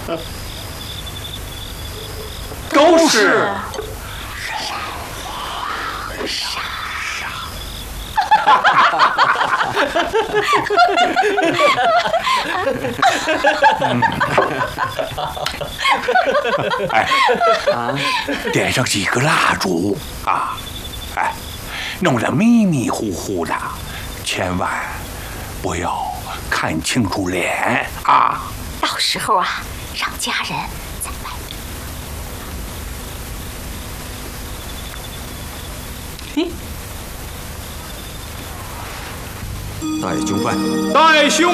都是。 哎，点上几个蜡烛啊！哎，弄得迷迷糊糊的，千万不要看清楚脸啊！ 到时候啊，让家人再来。 带兄拜， 带兄